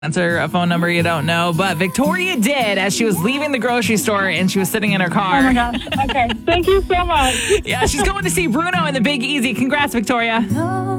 Answer a phone number you don't know, but Victoria did as she was leaving the grocery store and she was sitting in her car. Oh my gosh. Okay. Thank you so much. Yeah, she's going to see Bruno in the Big Easy. Congrats, Victoria.